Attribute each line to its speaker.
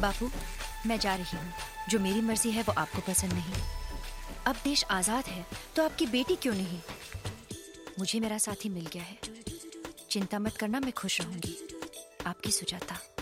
Speaker 1: बापू, मैं जा रही हूँ। जो मेरी मर्जी है वो आपको पसंद नहीं। अब देश आजाद है तो आपकी बेटी क्यों नहीं? मुझे मेरा साथी मिल गया है। चिंता मत करना, मैं खुश रहूंगी। आपकी सुजाता।